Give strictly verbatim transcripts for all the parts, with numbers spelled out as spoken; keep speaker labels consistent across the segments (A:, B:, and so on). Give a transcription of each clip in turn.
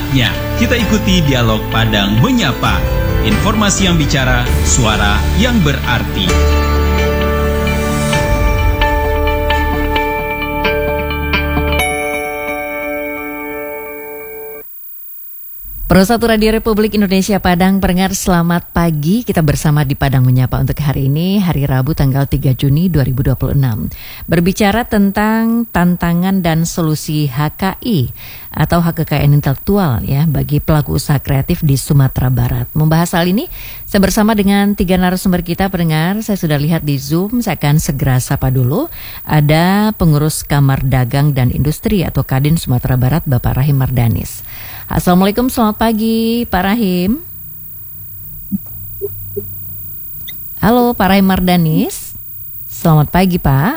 A: Saatnya kita ikuti dialog Padang Menyapa. Informasi yang bicara, suara yang berarti.
B: Persatu Radio Republik Indonesia Padang, pendengar selamat pagi. Kita bersama di Padang Menyapa untuk hari ini, hari Rabu tanggal tiga Juni dua ribu dua puluh enam. Berbicara tentang tantangan dan solusi H K I atau hak kekayaan intelektual ya bagi pelaku usaha kreatif di Sumatera Barat. Membahas hal ini, saya bersama dengan tiga narasumber kita pendengar. Saya sudah lihat di Zoom, saya akan segera sapa dulu. Ada pengurus Kamar Dagang dan Industri atau Kadin Sumatera Barat, Bapak Rahim Mardanis. Assalamualaikum, selamat pagi Pak Rahim. Halo Pak Rahim Mardanis. Selamat pagi Pak.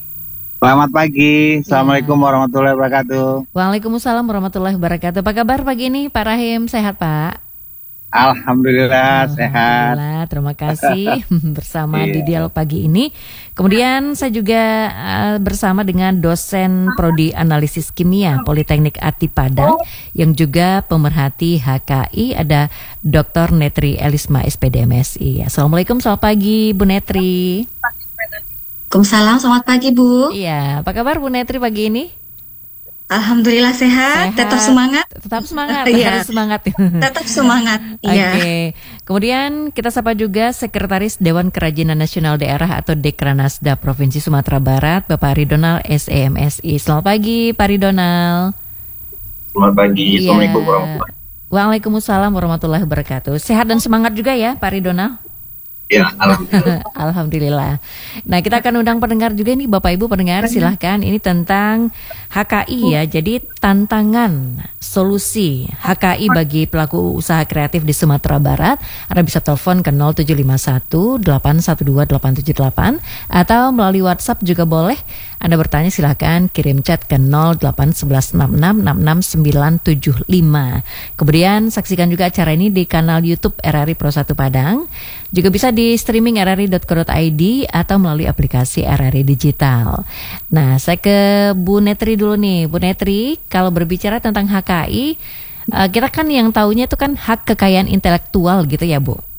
C: Selamat pagi, Assalamualaikum ya. warahmatullahi wabarakatuh.
B: Waalaikumsalam warahmatullahi wabarakatuh. Apa kabar pagi ini Pak Rahim, sehat Pak?
C: Alhamdulillah, sehat.
B: Alhamdulillah, terima kasih bersama
C: Iya.
B: di dialog pagi ini. Kemudian saya juga uh, bersama dengan dosen Prodi Analisis Kimia Politeknik A T I Padang yang juga pemerhati H K I, ada Doktor Netri Elisma S P D M S I. Assalamualaikum, selamat pagi Bu Netri.
D: Waalaikumsalam, selamat pagi Bu.
B: Iya, apa kabar Bu Netri pagi ini?
D: Alhamdulillah sehat,
B: Sehat.
D: tetap semangat.
B: Tetap semangat,
D: Iya.
B: harus semangat.
D: Tetap semangat, iya.
B: Oke, kemudian kita sapa juga Sekretaris Dewan Kerajinan Nasional Daerah atau Dekranasda Provinsi Sumatera Barat, Bapak Ridonal S E M S I. Selamat pagi Pak Ridonal.
C: Selamat pagi,
B: Iya.
C: Assalamualaikum warahmatullahi wabarakatuh.
B: Waalaikumsalam warahmatullahi wabarakatuh. Sehat dan semangat juga ya Pak Ridonal.
C: Ya, alhamdulillah.
B: Alhamdulillah. Nah, kita akan undang pendengar juga nih Bapak Ibu pendengar, silahkan. Ini tentang H K I ya. Jadi tantangan solusi H K I bagi pelaku usaha kreatif di Sumatera Barat. Anda bisa telepon ke nol tujuh lima satu delapan satu dua delapan tujuh delapan atau melalui WhatsApp juga boleh. Anda bertanya silahkan kirim chat ke nol delapan satu satu enam enam enam enam sembilan tujuh lima. Kemudian saksikan juga acara ini di kanal YouTube R R I Pro satu Padang. Juga bisa di streaming r r i dot co dot i d atau melalui aplikasi R R I Digital. Nah, saya ke Bu Netri dulu nih. Bu Netri, kalau berbicara tentang H K I, uh, kita kan yang taunya itu kan hak kekayaan intelektual gitu ya Bu?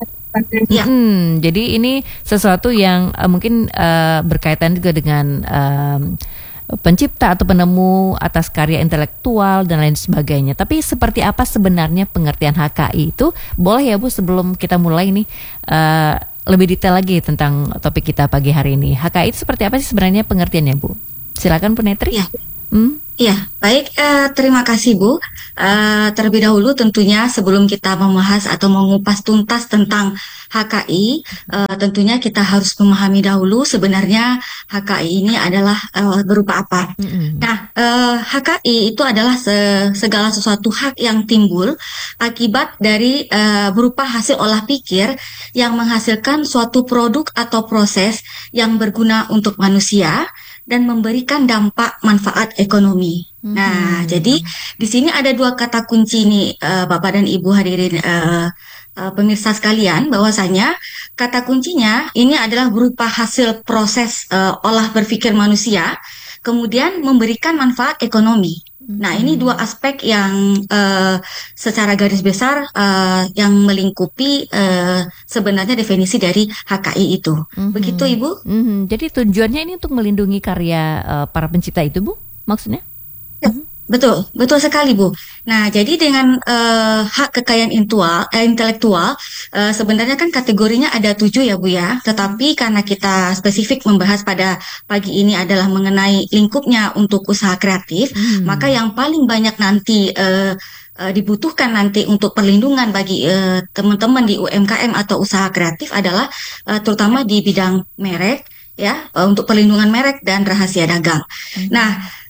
D: Ya.
B: Hmm, jadi ini sesuatu yang uh, mungkin uh, berkaitan juga dengan um, pencipta atau penemu atas karya intelektual dan lain sebagainya. Tapi seperti apa sebenarnya pengertian H K I itu? Boleh ya Bu, sebelum kita mulai nih uh, lebih detail lagi tentang topik kita pagi hari ini. H K I itu seperti apa sih sebenarnya pengertiannya Bu? Silakan Bu Netri.
D: Ya.
B: Hmm?
D: Iya, baik. Eh, terima kasih Bu. Eh, terlebih dahulu tentunya sebelum kita membahas atau mengupas tuntas tentang H K I, eh, tentunya kita harus memahami dahulu sebenarnya H K I ini adalah eh, berupa apa.
B: Mm-mm.
D: Nah, eh, H K I itu adalah se- segala sesuatu hak yang timbul akibat dari eh, berupa hasil olah pikir yang menghasilkan suatu produk atau proses yang berguna untuk manusia dan memberikan dampak manfaat ekonomi.
B: Hmm.
D: Nah, jadi di sini ada dua kata kunci nih, uh, Bapak dan Ibu hadirin uh, uh, pemirsa sekalian, bahwasanya kata kuncinya ini adalah berupa hasil proses uh, olah berpikir manusia, kemudian memberikan manfaat ekonomi. Nah, ini dua aspek yang uh, secara garis besar uh, yang melingkupi uh, sebenarnya definisi dari H K I itu.
B: Mm-hmm.
D: Begitu Ibu?
B: Mm-hmm. Jadi tujuannya ini untuk melindungi karya uh, para pencipta itu Bu, maksudnya?
D: Ya, betul, betul sekali Bu. Nah, jadi dengan uh, hak kekayaan intelektual, eh, intelektual uh, sebenarnya kan kategorinya ada tujuh ya Bu ya. Tetapi karena kita spesifik membahas pada pagi ini adalah mengenai lingkupnya untuk usaha kreatif, hmm. maka yang paling banyak nanti uh, uh, dibutuhkan nanti untuk perlindungan bagi uh, teman-teman di U M K M atau usaha kreatif adalah uh, terutama di bidang merek ya, uh, untuk perlindungan merek dan rahasia dagang. Hmm. Nah,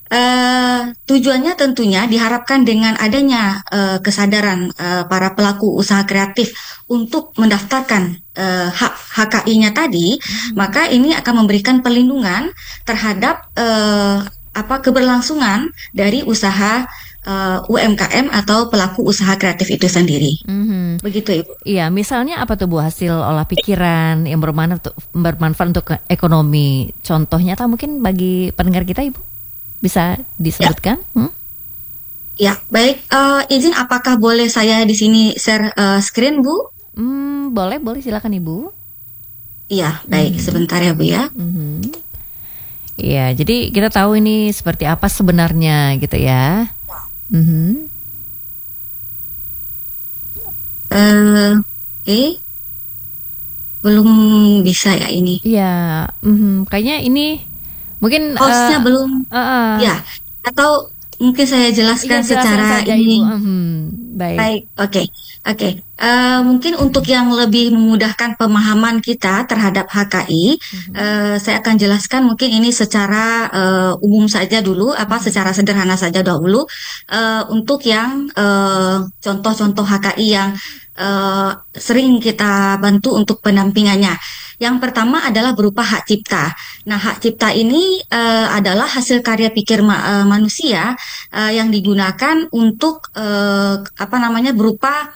D: Uh, tujuannya tentunya diharapkan dengan adanya uh, kesadaran uh, para pelaku usaha kreatif untuk mendaftarkan uh, hak H K I-nya tadi, hmm. maka ini akan memberikan perlindungan terhadap uh, apa keberlangsungan dari usaha uh, U M K M atau pelaku usaha kreatif itu sendiri. Mm-hmm. Begitu Ibu.
B: Iya, misalnya apa tuh Bu, hasil olah pikiran yang bermanfaat, bermanfaat untuk ekonomi. Contohnya atau mungkin bagi pendengar kita Ibu bisa disebutkan? Ya. Hmm?
D: Ya, baik. Eh, izin apakah boleh saya di sini share eh, screen, Bu?
B: Hmm, boleh, boleh silakan Ibu.
D: Iya, baik.
B: Mhm.
D: Sebentar ya, Bu ya.
B: Mhm. Iya, jadi kita tahu ini seperti apa sebenarnya gitu ya. Mhm.
D: Eh, Oke, belum bisa ya ini.
B: Iya, mhm. Kayaknya ini mungkin
D: Hostnya
B: eh
D: belum,
B: eh, eh.
D: ya. Atau mungkin saya
B: Iya,
D: jelaskan
B: jelaskan
D: secara
B: saja Ibu.
D: ini.
B: Mhm. Baik.
D: Baik, oke, oke. Eh, mungkin untuk yang lebih memudahkan pemahaman kita terhadap H K I,
B: Mhm.
D: eh, saya akan jelaskan mungkin ini secara eh, umum saja dulu, apa
B: Mhm.
D: secara sederhana saja dahulu. Eh, untuk yang eh, contoh-contoh H K I yang eh, sering kita bantu untuk pendampingannya. Yang pertama adalah berupa hak cipta. Nah, hak cipta ini eh, adalah hasil karya pikir ma- eh, manusia eh, yang digunakan untuk eh, apa namanya berupa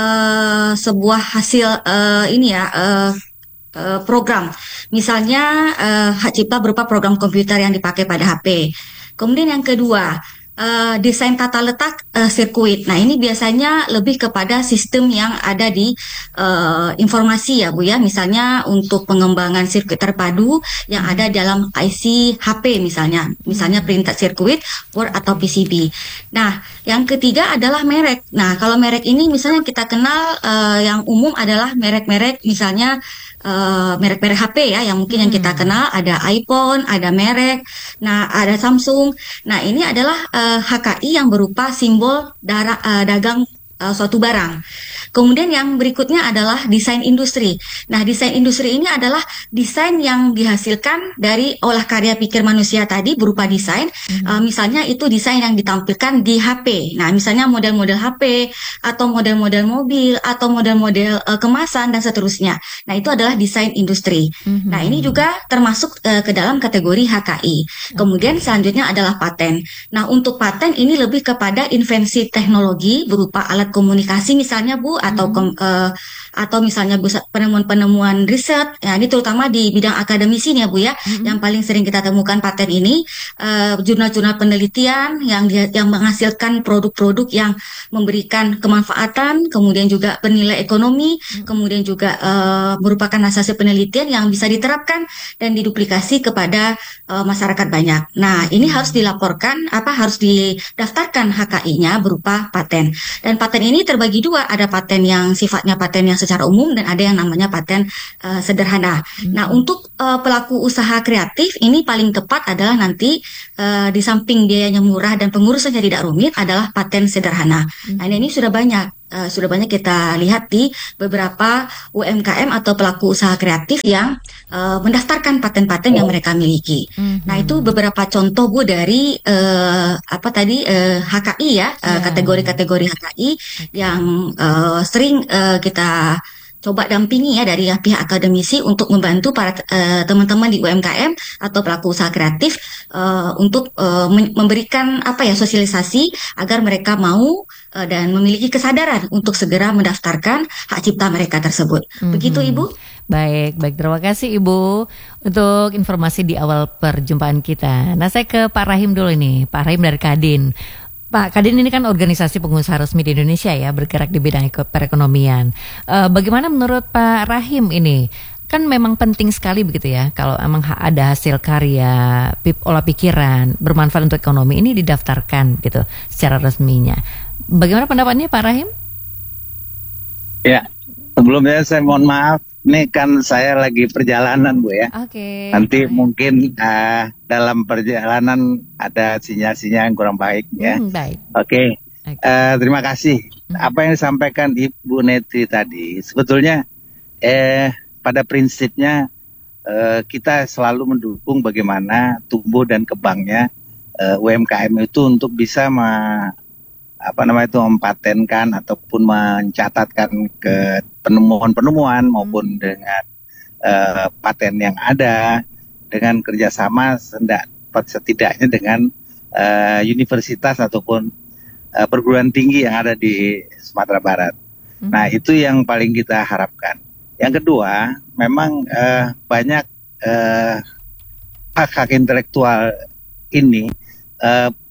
D: eh, sebuah hasil eh, ini ya eh, eh, program. Misalnya eh, hak cipta berupa program komputer yang dipakai pada H P. Kemudian yang kedua, eh, desain tata letak eh, sirkuit. Nah, ini biasanya lebih kepada sistem yang ada di eh, informasi ya, Bu ya. Misalnya untuk pengembangan sirkuit terpadu yang ada
B: Mhm.
D: dalam I C H P misalnya. Misalnya
B: Mhm.
D: printed circuit, board atau
B: Oke.
D: P C B. Nah, yang ketiga adalah merek. Nah, kalau merek ini misalnya kita kenal eh, yang umum adalah merek-merek misalnya eh, merek-merek H P ya, yang mungkin yang kita
B: Mhm.
D: kenal ada iPhone, ada merek, nah ada Samsung. Nah, ini adalah eh, H K I yang berupa simbol dara- eh, dagang eh, suatu barang. Kemudian yang berikutnya adalah desain industri. Nah, desain industri ini adalah desain yang dihasilkan dari olah karya pikir manusia tadi berupa desain. Eh,
B: Mhm.
D: misalnya itu desain yang ditampilkan di H P. Nah, misalnya model-model H P atau model-model mobil atau model-model eh, kemasan dan seterusnya. Nah, itu adalah desain industri. Nah, ini
B: Mhm.
D: juga termasuk eh, ke dalam kategori H K I. Kemudian
B: Oke.
D: selanjutnya adalah paten. Nah, untuk paten ini lebih kepada invensi teknologi berupa alat komunikasi misalnya Bu atau kom-
B: Mhm.
D: eh, atau misalnya Bu penemuan-penemuan riset. Ya, ini terutama di bidang akademisi nih ya Bu ya. Yang
B: Mhm.
D: paling sering kita temukan paten ini eh, jurnal-jurnal penelitian yang dia- yang menghasilkan produk-produk yang memberikan kemanfaatan, kemudian juga bernilai ekonomi,
B: Mhm.
D: kemudian juga eh, merupakan hasil penelitian yang bisa diterapkan dan diduplikasi kepada eh, masyarakat banyak. Nah, ini harus
B: Mhm.
D: dilaporkan, apa harus didaftarkan H K I-nya berupa paten. Dan paten ini terbagi dua, ada paten yang sifatnya paten yang secara umum dan ada yang namanya paten eh, sederhana. Nah,
B: Mhm.
D: untuk eh, pelaku usaha kreatif ini paling tepat adalah nanti eh, di samping biayanya murah dan pengurusannya tidak rumit adalah paten sederhana. Nah, ini
B: Mhm.
D: sudah banyak eh, sudah banyak kita lihat di beberapa U M K M atau pelaku usaha kreatif yang eh, mendaftarkan paten-paten yang mereka miliki. Nah, itu
B: Mhm.
D: beberapa contoh Bu dari eh, apa tadi eh, H K I ya, eh,
B: Ya.
D: kategori-kategori H K I
B: Oke.
D: yang eh, sering eh, kita coba dampingi ya dari pihak akademisi untuk membantu para eh, teman-teman di U M K M atau pelaku usaha kreatif eh, untuk eh, men- memberikan apa ya sosialisasi agar mereka mau eh, dan memiliki kesadaran untuk segera mendaftarkan hak cipta mereka tersebut. Begitu
B: Mhm.
D: Ibu?
B: Baik, baik. Terima kasih Ibu untuk informasi di awal perjumpaan kita. Nah, saya ke Pak Rahim dulu nih, Pak Rahim dari Kadin. Pak, Kadin ini kan organisasi pengusaha resmi di Indonesia ya, bergerak di bidang eko- perekonomian. Eh, bagaimana menurut Pak Rahim ini? Kan memang penting sekali begitu ya, kalau emang ha- ada hasil karya, pip, olah pikiran, bermanfaat untuk ekonomi, ini didaftarkan gitu secara resminya. Bagaimana pendapatnya Pak Rahim?
C: Ya, sebelumnya saya mohon maaf, ini kan saya lagi perjalanan Bu ya.
B: Oke, Pak
C: Nanti
B: Rahim.
C: mungkin eh, dalam perjalanan ada sinyal-sinyal yang kurang baik ya.
B: Hmm, baik.
C: Oke,
B: Oke.
C: eh, terima kasih.
B: Mhm.
C: Apa yang disampaikan Ibu Netri tadi, sebetulnya eh pada prinsipnya eh, kita selalu mendukung bagaimana tumbuh dan kembangnya eh, U M K M itu untuk bisa me- apa namanya itu mempatenkan ataupun mencatatkan ke penemuan-penemuan maupun dengan eh, paten yang ada dengan kerjasama sendak, setidaknya dengan eh, universitas ataupun eh, perguruan tinggi yang ada di Sumatera Barat. Nah,
B: Mhm.
C: itu yang paling kita harapkan. Yang kedua, memang eh, banyak eh, hak-hak intelektual ini eh,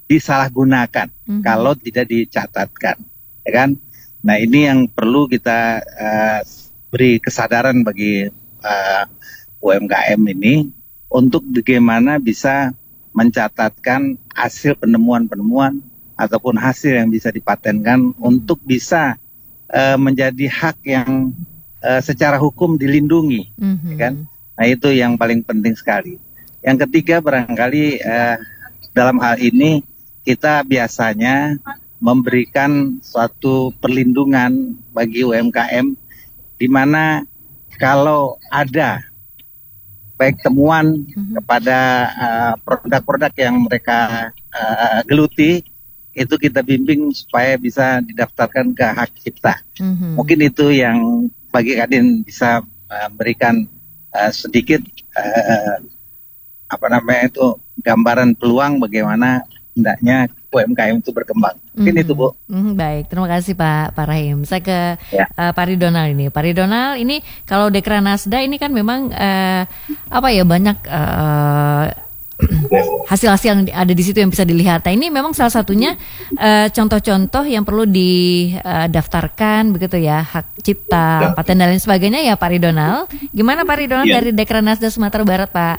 C: disalahgunakan mm-hmm. kalau tidak dicatatkan, ya kan? Nah ini yang perlu kita uh, beri kesadaran bagi uh, U M K M ini untuk bagaimana bisa mencatatkan hasil penemuan-penemuan ataupun hasil yang bisa dipatenkan mm-hmm. untuk bisa uh, menjadi hak yang uh, secara hukum dilindungi, mm-hmm. ya kan? Nah itu yang paling penting sekali. Yang ketiga barangkali uh, dalam hal ini kita biasanya memberikan suatu perlindungan bagi U M K M di mana kalau ada baik temuan mm-hmm. kepada uh, produk-produk yang mereka uh, geluti, itu kita bimbing supaya bisa didaftarkan ke hak cipta. Mm-hmm. Mungkin itu yang bagi Kadin bisa uh, berikan uh, sedikit uh, apa namanya itu gambaran peluang bagaimana hendaknya U M K M itu berkembang. Mungkin mm-hmm. itu Bu. Mm-hmm,
B: baik, terima kasih Pak Pak Rahim. Saya ke
C: ya.
B: uh, Pak Ridonal ini. Pak Ridonal ini kalau Dekranasda ini kan memang uh, apa ya banyak uh, hasil-hasil yang ada di situ yang bisa dilihat. Nah, ini memang salah satunya uh, contoh-contoh yang perlu didaftarkan begitu ya, hak cipta, ya. paten dan lain sebagainya ya Pak Ridonal. Gimana Pak Ridonal ya. dari Dekranasda Sumatera Barat Pak?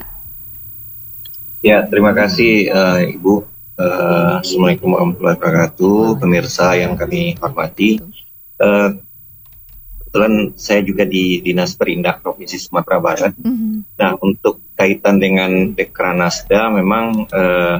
E: Ya, terima kasih uh, Ibu. Uh, Assalamualaikum warahmatullahi wabarakatuh, pemirsa yang kami hormati. Uh, kebetulan saya juga di Dinas Perindak Provinsi Sumatera Barat. Mm-hmm. Nah, untuk kaitan dengan Dekranasda, memang uh,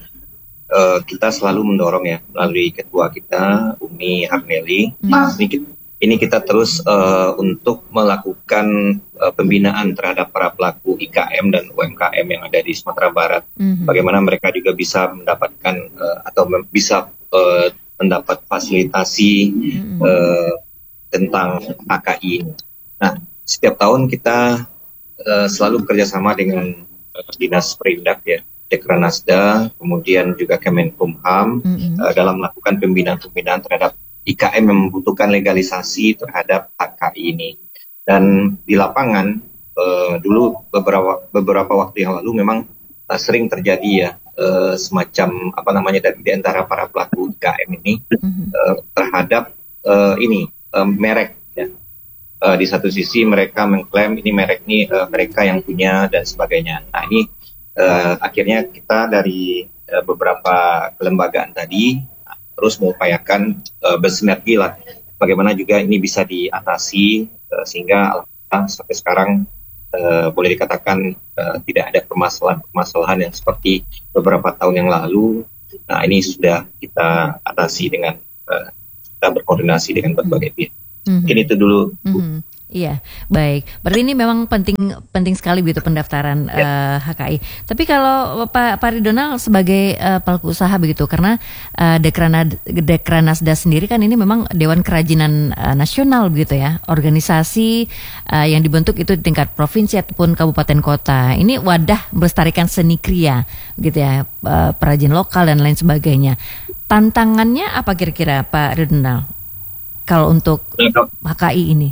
E: uh, kita selalu mendorong ya melalui ketua kita Umi Harneli. Mm-hmm. Ini, ini kita terus uh, untuk melakukan uh, pembinaan terhadap para pelaku I K M dan U M K M yang ada di Sumatera Barat. Mm-hmm. Bagaimana mereka juga bisa mendapatkan uh, atau mem- bisa uh, mendapat fasilitasi mm-hmm. uh, tentang H K I ini. Nah, setiap tahun kita uh, selalu bekerjasama dengan uh, Dinas Perindak ya, Dekranasda, kemudian juga Kemenkumham mm-hmm. uh, dalam melakukan pembinaan-pembinaan terhadap I K M yang membutuhkan legalisasi terhadap H K I ini. Dan di lapangan uh, dulu beberapa beberapa waktu yang lalu memang uh, sering terjadi ya uh, semacam apa namanya dari di antara para pelaku I K M ini mm-hmm. uh, terhadap uh, ini uh, merek ya. Uh, di satu sisi mereka mengklaim ini merek ini uh, mereka yang punya dan sebagainya. Nah ini uh, akhirnya kita dari uh, beberapa kelembagaan tadi terus mengupayakan uh, bersinergi lah bagaimana juga ini bisa diatasi uh, sehingga uh, sampai sekarang uh, boleh dikatakan uh, tidak ada permasalahan-permasalahan yang seperti beberapa tahun yang lalu. Nah ini sudah kita atasi dengan uh, kita berkoordinasi dengan berbagai pihak. Mm-hmm. Mungkin itu dulu.
B: Mm-hmm. Iya, baik. Berarti ini memang penting penting sekali begitu pendaftaran ya. uh, H K I. Tapi kalau Pak Pak Ridonal sebagai uh, pelaku usaha begitu, karena uh, Dekranad, Dekranasda sendiri kan ini memang Dewan Kerajinan uh, Nasional begitu ya, organisasi uh, yang dibentuk itu di tingkat provinsi ataupun kabupaten kota. Ini wadah melestarikan seni kriya, gitu ya, uh, perajin lokal dan lain sebagainya. Tantangannya apa kira-kira Pak Ridonal kalau untuk H K I ini?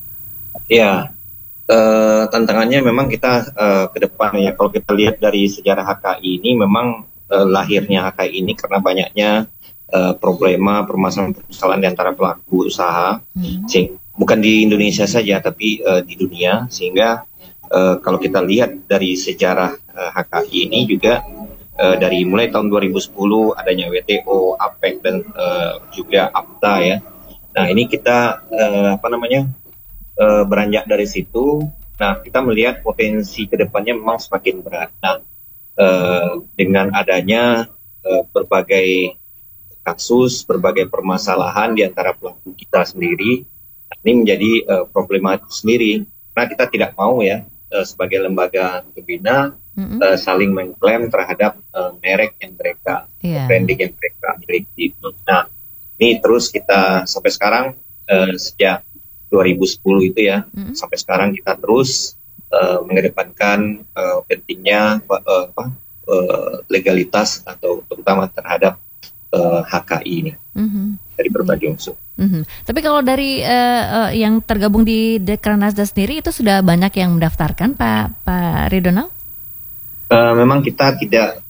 E: Ya, eh, tantangannya memang kita eh, ke depan ya. Kalau kita lihat dari sejarah H K I ini, memang eh, lahirnya H K I ini karena banyaknya eh, problema, permasalahan-permasalahan di antara pelaku usaha, hmm. Sing, bukan di Indonesia saja, tapi eh, di dunia. Sehingga eh, kalau kita lihat dari sejarah eh, H K I ini juga eh, dari mulai tahun dua ribu sepuluh adanya W T O, A P E C dan eh, juga A P T A ya. Nah ini kita eh, apa namanya? Uh, beranjak dari situ, nah kita melihat potensi kedepannya memang semakin berat. Nah, uh, dengan adanya uh, berbagai kasus, berbagai permasalahan di antara pelaku kita sendiri, ini menjadi uh, problematik sendiri. Karena kita tidak mau ya uh, sebagai lembaga pembina mm-hmm. uh, saling mengklaim terhadap uh, merek yang mereka, yeah. branding yang mereka miliki. Nah, ini terus kita sampai sekarang uh, sejak dua ribu sepuluh itu ya, mm-hmm. sampai sekarang kita terus uh, mengedepankan uh, pentingnya uh, apa, uh, legalitas atau terutama terhadap uh, H K I ini mm-hmm. dari berbagai unsur. Mm-hmm.
B: Tapi kalau dari uh, uh, yang tergabung di Dekranasda sendiri itu sudah banyak yang mendaftarkan Pak Pak Ridonal?
E: Uh, memang kita tidak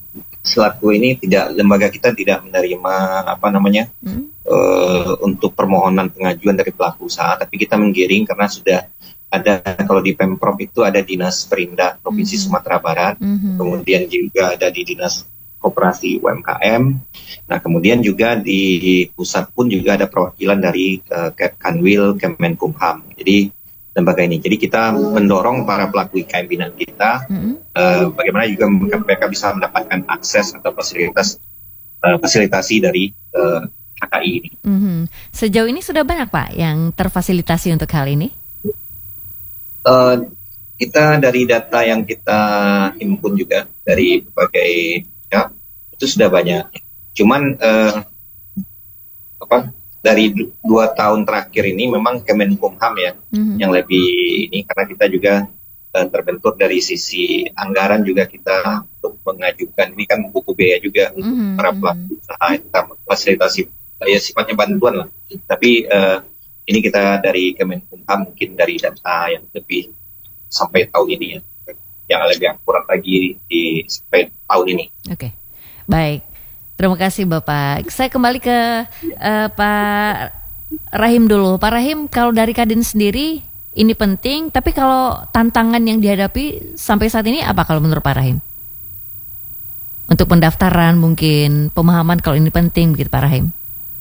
E: selaku ini tidak lembaga kita tidak menerima apa namanya hmm. uh, untuk permohonan pengajuan dari pelaku usaha, tapi kita menggiring karena sudah ada, kalau di Pemprov itu ada Dinas Perindak Provinsi hmm. Sumatera Barat, hmm. kemudian juga ada di Dinas Koperasi U M K M. Nah, kemudian juga di pusat pun juga ada perwakilan dari uh, Kanwil Kemenkumham. Jadi lembaga ini. Jadi kita mendorong para pelaku I K M binaan kita mm-hmm. uh, bagaimana juga mereka bisa mendapatkan akses atau fasilitas uh, fasilitasi dari uh, H K I ini.
B: Mm-hmm. Sejauh ini sudah banyak Pak yang terfasilitasi untuk hal ini?
E: Uh, kita dari data yang kita himpun juga dari berbagai ya itu sudah banyak. Cuman uh, apa? Dari dua tahun terakhir ini memang Kemenkumham ya mm-hmm. yang lebih ini, karena kita juga uh, terbentur dari sisi anggaran juga kita untuk mengajukan ini kan buku biaya juga mm-hmm. untuk para pelaku usaha, kita fasilitasi ya sifatnya bantuan lah. Tapi uh, ini kita dari Kemenkumham mungkin dari data yang lebih sampai tahun ini ya, yang lebih akurat lagi di sampai tahun ini.
B: Oke, okay. Baik. Terima kasih Bapak. Saya kembali ke uh, Pak Rahim dulu. Pak Rahim, kalau dari Kadin sendiri ini penting, tapi kalau tantangan yang dihadapi sampai saat ini apa kalau menurut Pak Rahim? Untuk pendaftaran mungkin, pemahaman kalau ini penting begitu Pak Rahim.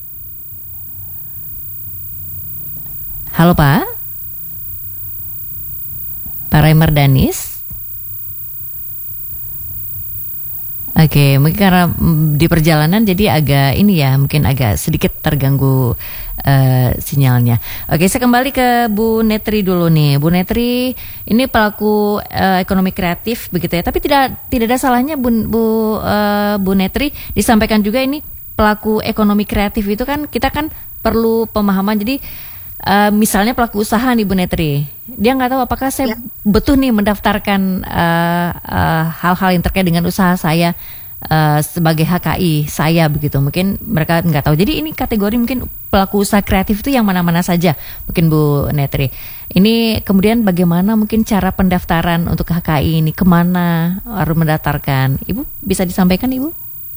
B: Halo Pak? Pak Rahim Mardanis? Oke, mungkin karena di perjalanan jadi agak ini ya, mungkin agak sedikit terganggu uh, sinyalnya. Oke, saya kembali ke Bu Netri dulu nih. Bu Netri, ini pelaku uh, ekonomi kreatif begitu ya. Tapi tidak tidak ada salahnya Bu Bu, uh, Bu Netri disampaikan juga ini pelaku ekonomi kreatif itu kan kita kan perlu pemahaman. Jadi uh, misalnya pelaku usaha nih Bu Netri, dia nggak tahu apakah saya ya. betul nih mendaftarkan uh, uh, hal-hal yang terkait dengan usaha saya uh, sebagai H K I saya begitu. Mungkin mereka nggak tahu. Jadi ini kategori mungkin pelaku usaha kreatif itu yang mana-mana saja mungkin Bu Netri. Ini kemudian bagaimana mungkin cara pendaftaran untuk H K I ini, kemana harus mendaftarkan? Ibu bisa disampaikan Ibu?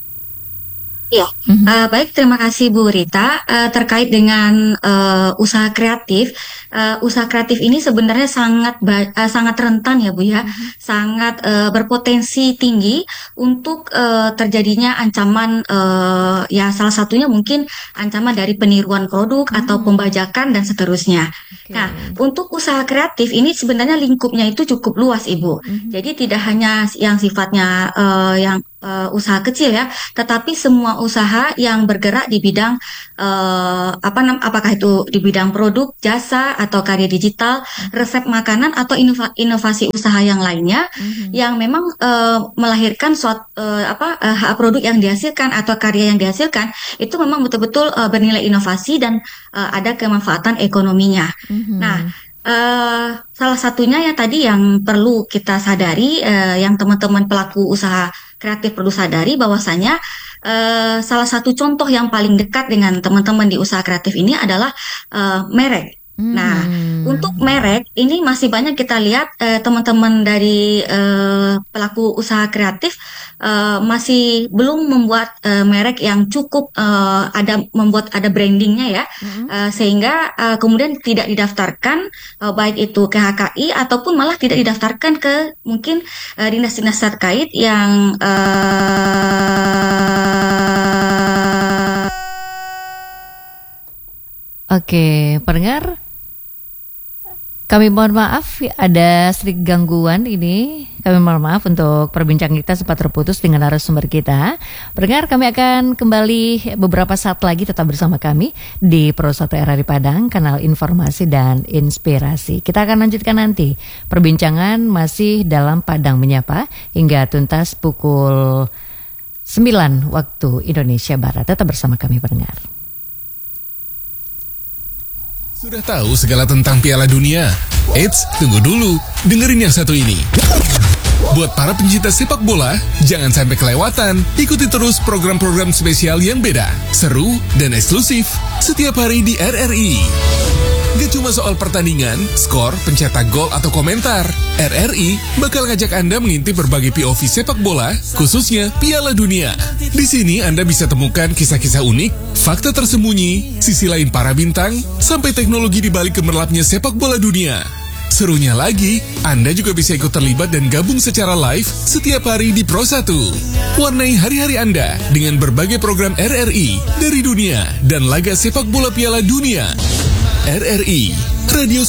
D: Iya, mm-hmm. uh, baik, terima kasih Bu Rita. Uh, terkait dengan uh, usaha kreatif, uh, usaha kreatif ini sebenarnya sangat ba- uh, sangat rentan ya Bu ya, mm-hmm. sangat uh, berpotensi tinggi untuk uh, terjadinya ancaman, uh, ya salah satunya mungkin ancaman dari peniruan produk mm-hmm. atau pembajakan dan seterusnya. Okay. Nah, untuk usaha kreatif ini sebenarnya lingkupnya itu cukup luas Ibu. Mm-hmm. Jadi tidak hanya yang sifatnya uh, yang Uh, usaha kecil ya, tetapi semua usaha yang bergerak di bidang uh, apa nam, apakah itu di bidang produk, jasa atau karya digital, resep makanan atau inova, inovasi usaha yang lainnya mm-hmm. yang memang uh, melahirkan suatu uh, apa uh, produk yang dihasilkan atau karya yang dihasilkan itu memang betul-betul uh, bernilai inovasi dan uh, ada kemanfaatan ekonominya. Mm-hmm. Nah, Uh, salah satunya yang tadi yang perlu kita sadari, uh, yang teman-teman pelaku usaha kreatif perlu sadari bahwasanya uh, salah satu contoh yang paling dekat dengan teman-teman di usaha kreatif ini adalah uh, merek. Hmm. Nah, untuk merek ini masih banyak kita lihat uh, teman-teman dari uh, pelaku usaha kreatif uh, masih belum membuat uh, merek yang cukup uh, ada membuat ada brandingnya ya, hmm. uh, sehingga uh, kemudian tidak didaftarkan uh, baik itu ke H K I ataupun malah tidak didaftarkan ke mungkin uh, dinas-dinas terkait yang uh...
B: Oke, pendengar, kami mohon maaf ada sedikit gangguan ini. Kami mohon maaf untuk perbincangan kita sempat terputus dengan narasumber kita. Pendengar, kami akan kembali beberapa saat lagi, tetap bersama kami di Pro satu R R I Padang, kanal informasi dan inspirasi. Kita akan lanjutkan nanti. Perbincangan masih dalam Padang Menyapa hingga tuntas pukul sembilan waktu Indonesia Barat. Tetap bersama kami pendengar.
F: Sudah tahu segala tentang Piala Dunia? Eits, tunggu dulu. Dengerin yang satu ini. Buat para pencinta sepak bola, jangan sampai kelewatan. Ikuti terus program-program spesial yang beda, seru, dan eksklusif setiap hari di R R I. Gak cuma soal pertandingan, skor, pencetak gol, atau komentar. R R I bakal ngajak Anda mengintip berbagai P O V sepak bola, khususnya Piala Dunia. Di sini Anda bisa temukan kisah-kisah unik, fakta tersembunyi, sisi lain para bintang, sampai teknologi di balik gemerlapnya sepak bola dunia. Serunya lagi, Anda juga bisa ikut terlibat dan gabung secara live setiap hari di Pro satu. Warnai hari-hari Anda dengan berbagai program R R I dari dunia dan laga sepak bola Piala Dunia. R R I, radio